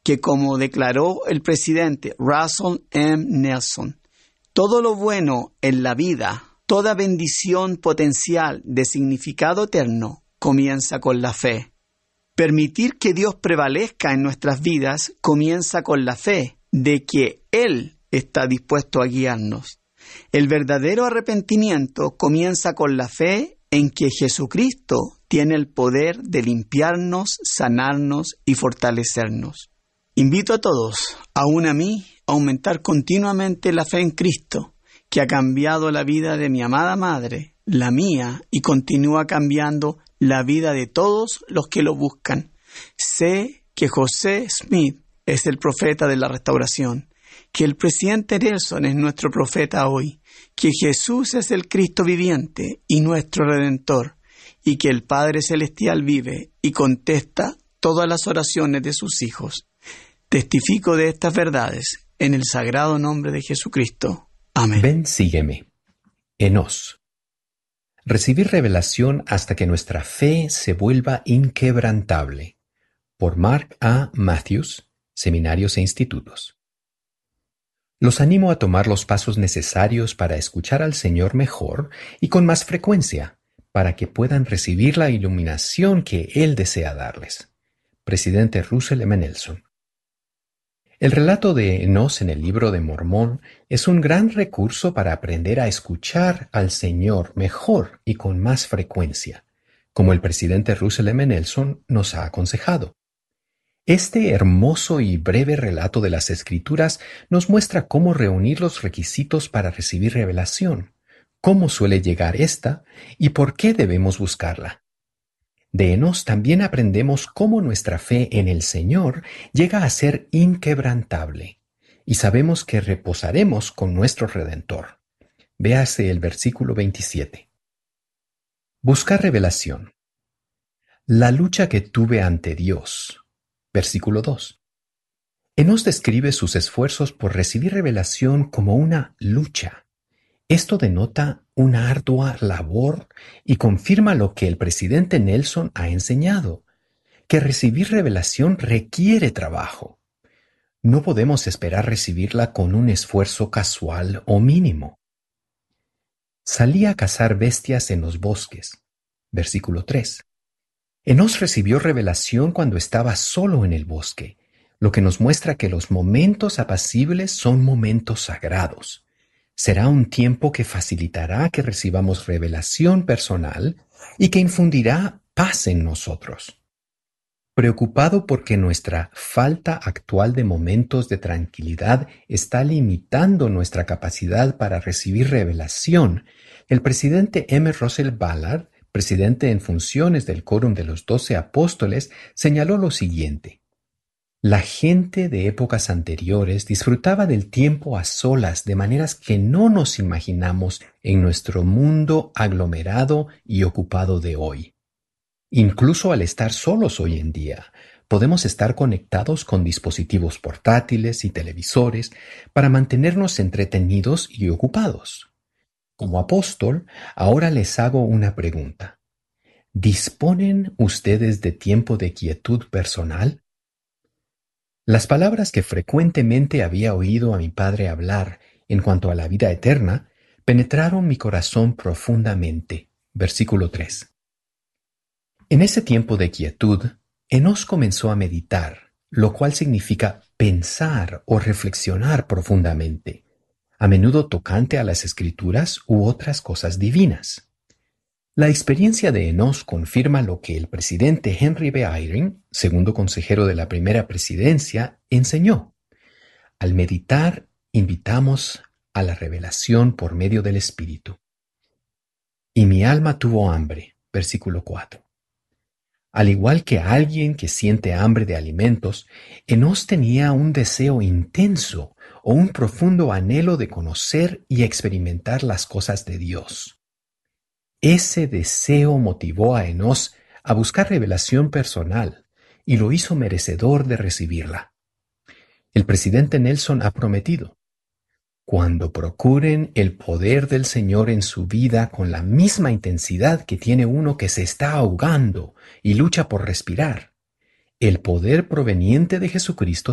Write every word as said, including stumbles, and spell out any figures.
que, como declaró el presidente Russell M. Nelson, todo lo bueno en la vida, toda bendición potencial de significado eterno, comienza con la fe. Permitir que Dios prevalezca en nuestras vidas comienza con la fe de que Él está dispuesto a guiarnos. El verdadero arrepentimiento comienza con la fe en que Jesucristo tiene el poder de limpiarnos, sanarnos y fortalecernos. Invito a todos, aún a mí, a aumentar continuamente la fe en Cristo, que ha cambiado la vida de mi amada madre, la mía, y continúa cambiando la vida de todos los que lo buscan. Sé que José Smith es el profeta de la restauración, que el presidente Nelson es nuestro profeta hoy, que Jesús es el Cristo viviente y nuestro Redentor, y que el Padre Celestial vive y contesta todas las oraciones de sus hijos. Testifico de estas verdades en el sagrado nombre de Jesucristo. Amén. Ven, sígueme. Enos. Recibir revelación hasta que nuestra fe se vuelva inquebrantable. Por Mark A. Matthews, Seminarios e Institutos. Los animo a tomar los pasos necesarios para escuchar al Señor mejor y con más frecuencia, para que puedan recibir la iluminación que Él desea darles. Presidente Russell M. Nelson. El relato de Enos en el Libro de Mormón es un gran recurso para aprender a escuchar al Señor mejor y con más frecuencia, como el presidente Russell M. Nelson nos ha aconsejado. Este hermoso y breve relato de las Escrituras nos muestra cómo reunir los requisitos para recibir revelación, cómo suele llegar esta y por qué debemos buscarla. De Enos también aprendemos cómo nuestra fe en el Señor llega a ser inquebrantable, y sabemos que reposaremos con nuestro Redentor. Véase el versículo veintisiete. Buscar revelación. La lucha que tuve ante Dios. Versículo dos. Enos describe sus esfuerzos por recibir revelación como una lucha. Esto denota una ardua labor y confirma lo que el presidente Nelson ha enseñado, que recibir revelación requiere trabajo. No podemos esperar recibirla con un esfuerzo casual o mínimo. Salí a cazar bestias en los bosques. Versículo tres. Enos recibió revelación cuando estaba solo en el bosque, lo que nos muestra que los momentos apacibles son momentos sagrados. Será un tiempo que facilitará que recibamos revelación personal y que infundirá paz en nosotros. Preocupado porque nuestra falta actual de momentos de tranquilidad está limitando nuestra capacidad para recibir revelación, el presidente M. Russell Ballard, presidente en funciones del Quórum de los Doce Apóstoles, señaló lo siguiente. La gente de épocas anteriores disfrutaba del tiempo a solas de maneras que no nos imaginamos en nuestro mundo aglomerado y ocupado de hoy. Incluso al estar solos hoy en día, podemos estar conectados con dispositivos portátiles y televisores para mantenernos entretenidos y ocupados. Como apóstol, ahora les hago una pregunta. ¿Disponen ustedes de tiempo de quietud personal? Las palabras que frecuentemente había oído a mi padre hablar en cuanto a la vida eterna penetraron mi corazón profundamente. Versículo tres. En ese tiempo de quietud, Enos comenzó a meditar, lo cual significa pensar o reflexionar profundamente, a menudo tocante a las Escrituras u otras cosas divinas. La experiencia de Enos confirma lo que el presidente Henry B. Eyring, segundo consejero de la primera presidencia, enseñó. Al meditar, invitamos a la revelación por medio del Espíritu. Y mi alma tuvo hambre, versículo cuatro. Al igual que alguien que siente hambre de alimentos, Enos tenía un deseo intenso o un profundo anhelo de conocer y experimentar las cosas de Dios. Ese deseo motivó a Enos a buscar revelación personal y lo hizo merecedor de recibirla. El presidente Nelson ha prometido, cuando procuren el poder del Señor en su vida con la misma intensidad que tiene uno que se está ahogando y lucha por respirar, el poder proveniente de Jesucristo